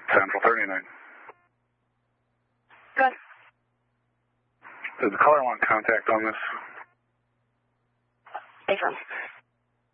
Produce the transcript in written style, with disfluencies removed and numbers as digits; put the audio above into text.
Central 39. Good. Does the caller want contact on this? Affirm.